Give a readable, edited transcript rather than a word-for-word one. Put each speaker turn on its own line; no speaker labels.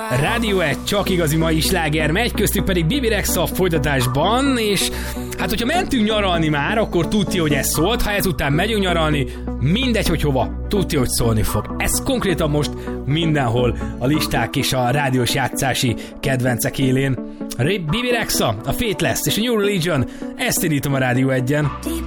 Rádió 1, csak igazi mai sláger megy, köztük pedig Bibi Rexha a folytatásban, és hát hogyha mentünk nyaralni már, akkor tudja, hogy ez szólt, ha ezután megyünk nyaralni, mindegy, hogy hova, tudja, hogy szólni fog. Ez konkrétan most mindenhol a listák és a rádiós játszási kedvencek élén. Bibi Rexha, a Faithless és a New Religion, ezt indítom a Rádió 1-en.